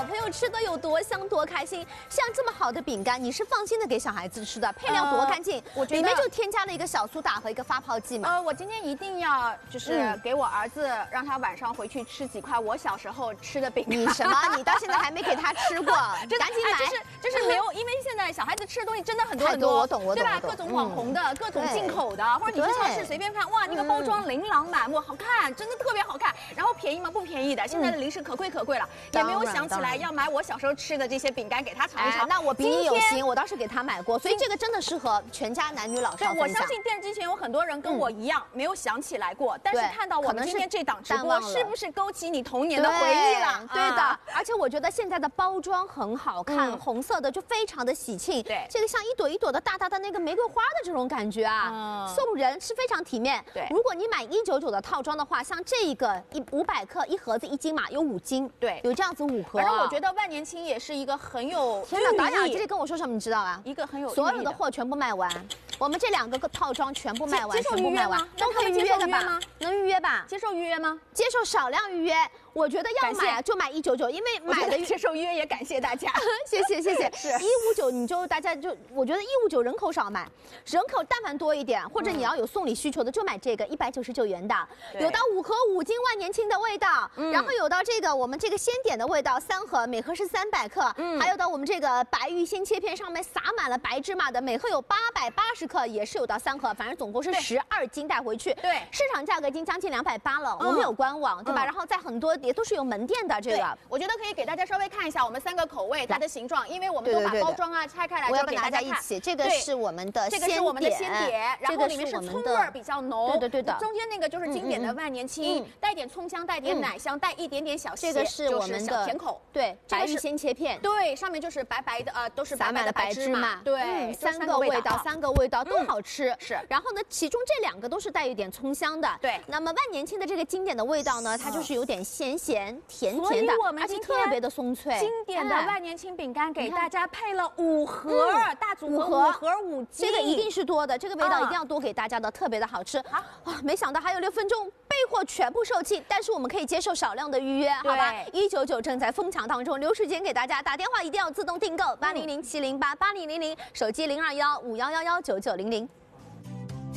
小朋友吃的有多香多开心。像这么好的饼干，你是放心的给小孩子吃的，配料多干净， 我觉得里面就添加了一个小苏打和一个发泡剂嘛。 我今天一定要就是给我儿子，让他晚上回去吃几块我小时候吃的饼干。 你什么？你到现在还没给他吃过？赶紧买。 就是没有，因为现在小孩子吃的东西真的很多太多，我懂， 对吧？各种网红的，各种进口的，或者你去超市随便看，哇，那个包装琳琅满目，好看，真的特别好看。然后便宜吗？不便宜的，现在的零食可贵可贵了，也没有想起来要买我小时候吃的这些饼干给他尝一尝。 那我比你有心，我倒是给他买过，所以这个真的适合全家男女老少分享。 我相信电视机前有很多人跟我一样没有想起来过，但是看到我们今天这档直播，是不是勾起你童年的回忆了？ 对的，而且我觉得现在的包装很好看，红色的就非常的喜庆。 对， 这个像一朵一朵的大大的那个玫瑰花的这种感觉啊，送人是非常体面。 对， 如果你买199的套装的话，像这一个500克一盒子1斤嘛，有5斤， 对， 有这样子5盒。 反正我觉得万年青也是一个很有天哪，导演今天跟我说什么你知道吗？ 一个很有所有的货全部卖完，我们这2个套装全部卖完， 全部卖完， 都可以预约的吧？能预约吧？ 接受预约吗？ 接受少量预约。我觉得要买就买199，因为买的接受预约也感谢大家， 谢谢。 是 159，你就大家就我觉得159人口少买，人口但凡多一点，或者你要有送礼需求的就买这个199元的，有到5盒5斤万年青的味道，然后有到这个我们这个鲜点的味道3盒，每盒是300克，还有到我们这个白玉鲜切片上面撒满了白芝麻的，每盒有880克，也是有到3盒，反正总共是12斤带回去。 对， 市场价格已经将近280了，我们有官网对吧？然后在很多也都是有门店的这个， 我觉得可以给大家稍微看一下我们3个口味它的形状，因为我们都把包装啊拆开来， 我要跟大家一起。这个是我们的鲜点， 这个是我们的鲜碟，然后里面是葱味比较浓， 对的。 中间那个就是经典的万年青，带点葱香，带点奶香，带一点点小咸， 这个是我们的甜口， 对，白玉鲜切片， 对，上面就是白白的都是撒满了白芝麻， 对 ，3个味道都好吃， 是。 然后呢，其中这2个都是带一点葱香的， 对。 那么万年青的这个经典的味道呢，它就是有点咸甜的，而且特别的松脆。 经典的万年青饼干给大家配了5盒，大组合5盒5斤， 这个一定是多的，这个味道一定要多给大家的，特别的好吃。没想到还有6分钟，备货全部售罄，但是我们可以接受少量的预约，好吧？199正在疯抢当中，留时间给大家打电话，一定要自动订购8007088000，手机02151119900。